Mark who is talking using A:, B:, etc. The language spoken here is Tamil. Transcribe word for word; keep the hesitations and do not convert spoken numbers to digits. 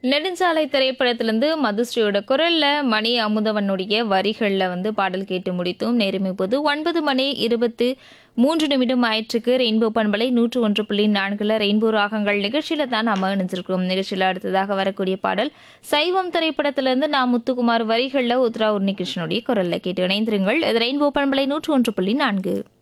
A: நெடுஞ்சாலை திரைப்படத்திலிருந்து மதுஸ்ரீயோட குரல்ல மணி அமுதவனுடைய வரிகள்ல வந்து பாடல் கேட்டு முடித்தோம். நேரம் இப்போது ஒன்பது மணி இருபத்து மூன்று நிமிடம் ஆயிற்றுக்கு. ரெயின்போ பண்பலை நூற்று ஒன்று புள்ளி நான்குல ரெயின்போ ராகங்கள் நிகழ்ச்சியில தான் நாம இணைஞ்சிருக்கிறோம். நிகழ்ச்சியில அடுத்ததாக வரக்கூடிய பாடல் சைவம் திரைப்படத்திலிருந்து நான் முத்துக்குமார் வரிகள்ல உத்ரா உன்னிகிருஷ்ணனுடைய குரல்ல கேட்டு இணைந்திருங்கள். இது ரெயின்போ பண்பலை நூற்று ஒன்று புள்ளி நான்கு.